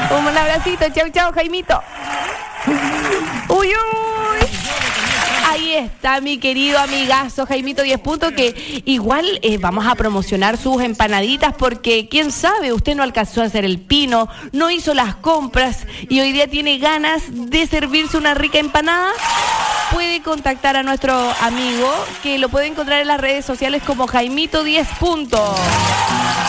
Un abracito, chau, Jaimito. Uy, uy. Ahí está mi querido amigazo Jaimito 10 puntos, que igual vamos a promocionar sus empanaditas porque quién sabe, usted no alcanzó a hacer el pino, no hizo las compras y hoy día tiene ganas de servirse una rica empanada. Puede contactar a nuestro amigo, que lo puede encontrar en las redes sociales como Jaimito 10 puntos.